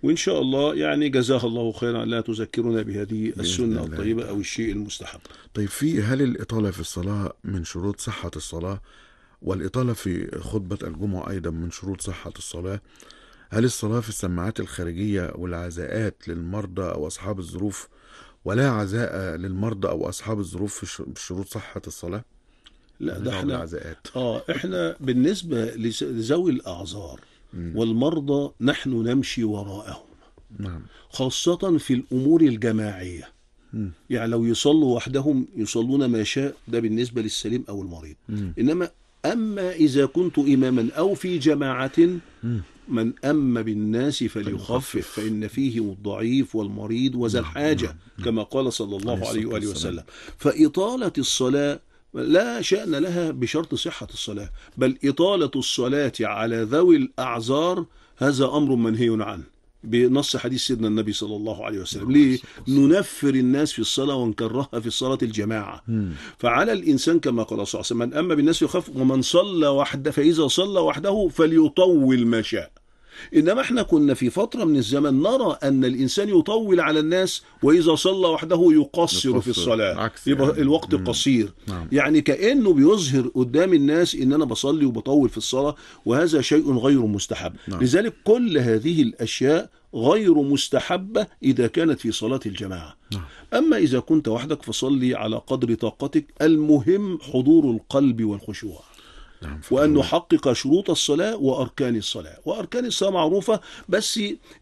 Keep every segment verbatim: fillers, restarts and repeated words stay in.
وإن شاء الله يعني جزاها الله خيرا لا تذكرنا بهذه السنة الطيبة أو الشيء المستحب. طيب، في هل الإطالة في الصلاة من شروط صحة الصلاة؟ والإطالة في خطبة الجمعة أيضا من شروط صحة الصلاة؟ هل الصلاة في السماعات الخارجية والعزاءات للمرضى أو أصحاب الظروف، ولا عزاء للمرضى أو أصحاب الظروف في شروط صحة الصلاة؟ لا، ده احنا العزاءات. اه احنا بالنسبة لذوي الأعذار والمرضى نحن نمشي وراءهم. نعم. خاصة في الأمور الجماعية. م. يعني لو يصلوا وحدهم يصلون ما شاء، ده بالنسبة للسليم أو المريض. م. إنما أما إذا كنت إماما أو في جماعة، م. من أم بالناس فليخفف فإن فيهم الضعيف والمريض وذا الحاجة، كما قال صلى الله عليه وآله وسلم. فإطالة الصلاة لا شأن لها بشرط صحة الصلاة، بل إطالة الصلاة على ذوي الأعذار هذا أمر منهي عنه بنص حديث سيدنا النبي صلى الله عليه وسلم. ليه؟ ننفر الناس في الصلاة ونكرهها في الصلاة الجماعة. فعلى الإنسان كما قال صلى الله عليه وسلم: من أما بالناس يخف، ومن صلى وحده فإذا صلى وحده فليطول ما شاء. إنما احنا كنا في فترة من الزمن نرى أن الإنسان يطول على الناس، وإذا صلى وحده يقصر, يقصر في الصلاة، يبقى يعني الوقت مم. قصير. نعم. يعني كأنه بيظهر قدام الناس إن أنا بصلي وبطول في الصلاة، وهذا شيء غير مستحب. نعم. لذلك كل هذه الأشياء غير مستحبة إذا كانت في صلاة الجماعة. نعم. أما إذا كنت وحدك فصلي على قدر طاقتك، المهم حضور القلب والخشوع. نعم. وأن نحقق شروط الصلاة وأركان الصلاة. وأركان الصلاة معروفة، بس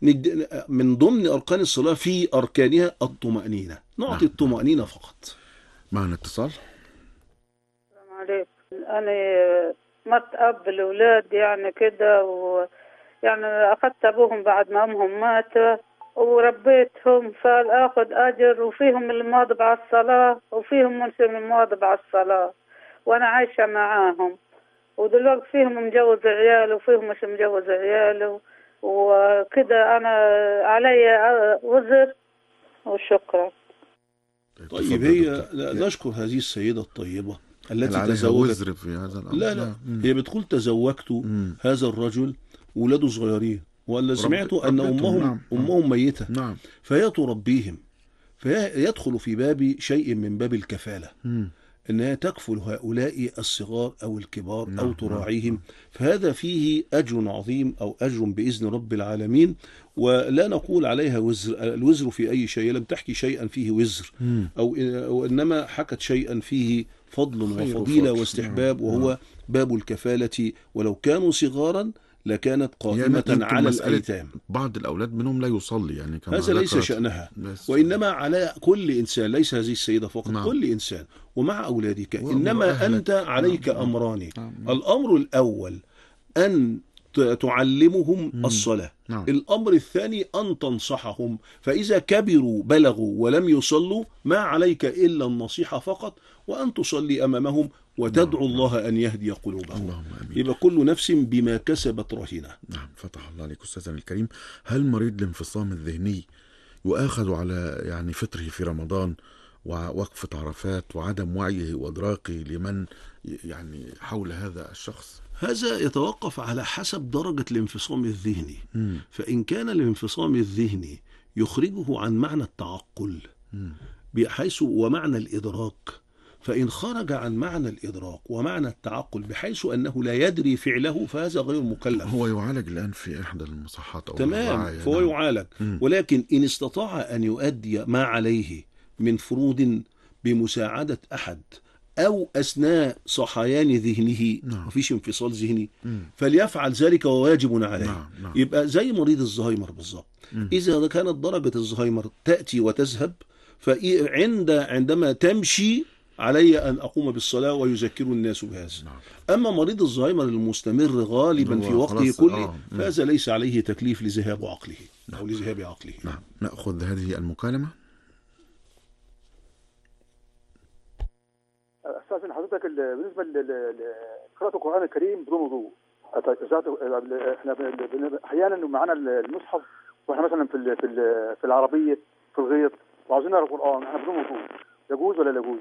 من ضمن أركان الصلاة في أركانها الطمأنينة، نعطي نعم. الطمأنينة فقط. معنا اتصال. السلام عليكم. أنا مرت أب الأولاد يعني كده، ويعني أخذت أبوهم بعد ما أمهم ماتوا وربيتهم، فالآخذ أجر، وفيهم المواظب على الصلاة وفيهم منسم المواظب على الصلاة، وأنا عايشة معاهم. ودلوقتي فيهم مجوز عياله وفيهم مش مجوز عياله، وكده أنا علي وزر. وشكرا. طيب، هي نشكر هذه السيدة الطيبة التي تزوجت في هذا الأمر. لا لا مم. هي بتقول تزوجت مم. هذا الرجل ولاده صغيرين، ولا سمعت أن أمهم نعم. أمهم ميتة. نعم. فهي تربيهم، فيدخل في باب شيء من باب الكفالة، مم. أنها تكفل هؤلاء الصغار أو الكبار نعم. أو تراعيهم. نعم. فهذا فيه أجر عظيم أو أجر بإذن رب العالمين، ولا نقول عليها وزر. الوزر في أي شيء، لم تحكي شيئا فيه وزر أو, أو إنما حكت شيئا فيه فضل وفضيلة واستحباب، وهو باب الكفالة. ولو كانوا صغارا لكانت قائمة يعني على الأيتام. بعض الأولاد منهم لا يصلي، يعني كما هذا ليس شأنها، وإنما على كل إنسان، ليس هذه السيدة فقط. نعم. كل إنسان ومع أولادك، إنما أنت عليك نعم. أمران. نعم. الأمر الأول أن تعلمهم مم. الصلاة. نعم. الأمر الثاني أن تنصحهم، فإذا كبروا بلغوا ولم يصلوا ما عليك إلا النصيحة فقط، وأن تصلي أمامهم وتدعو نعم. الله أن يهدي قلوبهم. يبقى كل نفس بما كسبت رهينة. نعم. فتح الله عليك أستاذنا الكريم. هل مريض الانفصام الذهني يؤاخذ على يعني فطره في رمضان ووقفة عرفات وعدم وعيه وإدراكه لمن يعني حول هذا الشخص؟ هذا يتوقف على حسب درجة الانفصام الذهني. م. فإن كان الانفصام الذهني يخرجه عن معنى التعقل م. بحيث ومعنى الإدراك، فإن خرج عن معنى الإدراك ومعنى التعقل بحيث أنه لا يدري فعله، فهذا غير مكلف. هو يعالج الآن في إحدى المصحات أو تمام، فهو نعم. يعالج. م. ولكن إن استطاع أن يؤدي ما عليه من فروض بمساعدة أحد أو أثناء صحيان ذهنه نعم. مفيش انفصال ذهني مم. فليفعل ذلك وواجب عليه. نعم. نعم. يبقى زي مريض الزهايمر بالضبط. إذا كانت درجة الزهايمر تأتي وتذهب، فعند عندما تمشي علي أن أقوم بالصلاة ويذكر الناس بهذا. نعم. أما مريض الزهايمر المستمر غالبا في وقته كله آه. فهذا ليس عليه تكليف لذهاب عقله نعم. أو لذهاب عقله. نعم. نأخذ هذه المكالمة. أستاذن حضرتك بالنسبة لقراءة القرآن الكريم بدون وضوء، احنا أحيانا معنا المصحف واحنا مثلا في في العربية في الغيط وعاوزين نقرأ القرآن احنا بدون وضوء، يجوز ولا لا يجوز؟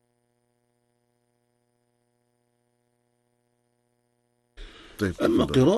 طيب. أما قراءة